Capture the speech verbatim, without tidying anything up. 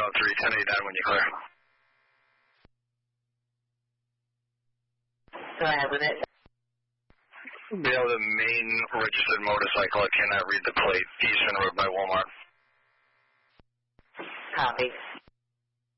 oh three, ten eighty-nine when you clear. Go ahead with it. We have the main registered motorcycle. I cannot read the plate. Eastern Road by Walmart. Copy.